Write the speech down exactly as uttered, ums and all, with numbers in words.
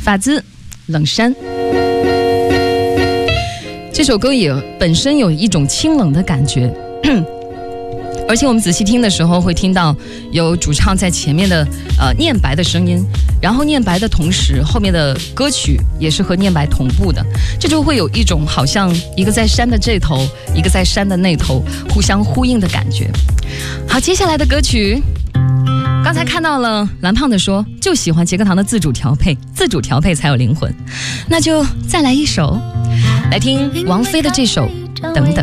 发兹冷山。这首歌也本身有一种清冷的感觉，而且我们仔细听的时候会听到有主唱在前面的呃念白的声音，然后念白的同时后面的歌曲也是和念白同步的，这就会有一种好像一个在山的这头一个在山的那头互相呼应的感觉。好，接下来的歌曲刚才看到了蓝胖的说就喜欢杰克堂的自主调配，自主调配才有灵魂，那就再来一首，来听王菲的这首等等。